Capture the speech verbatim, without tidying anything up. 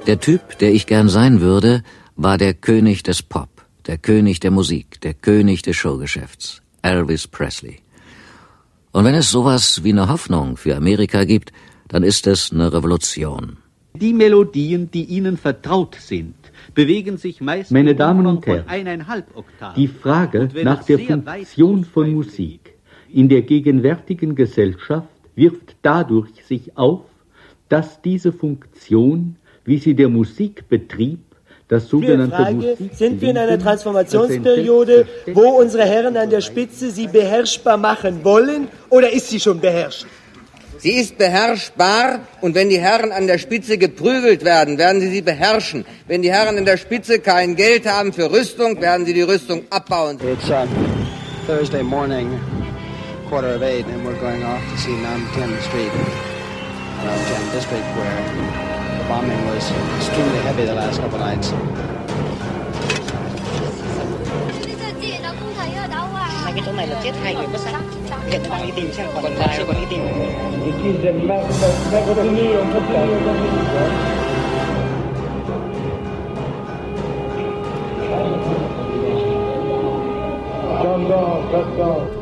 Der Typ, der ich gern sein würde, war der König des Pop, der König der Musik, der König des Showgeschäfts, Elvis Presley. Und wenn es sowas wie eine Hoffnung für Amerika gibt, dann ist es eine Revolution. Die Melodien, die Ihnen vertraut sind, bewegen sich meist Meine Damen und von Herren, eineinhalb Oktaven. die Frage Und wenn nach es der sehr Funktion weit von Musik in der gegenwärtigen Gesellschaft wirft dadurch sich auf, dass diese Funktion, wie sie der Musikbetrieb, das sogenannte Frage, Musik sind wir in einer Transformationsperiode, wo unsere Herren an der Spitze sie beherrschbar machen wollen, oder ist sie schon beherrscht? Sie ist beherrschbar, und wenn die Herren an der Spitze geprügelt werden, werden sie sie beherrschen. Wenn die Herren an der Spitze kein Geld haben für Rüstung, werden sie die Rüstung abbauen. It's uh, Thursday morning, quarter of eight, and we're going off to see Nam Tien Street, Nam Tien District, where the bombing was extremely heavy the last couple nights. Cái chỗ này là chết hai người mất sẵn. Hiện đang đi tìm xem còn còn chưa còn đi tìm. John Dawes, let's go.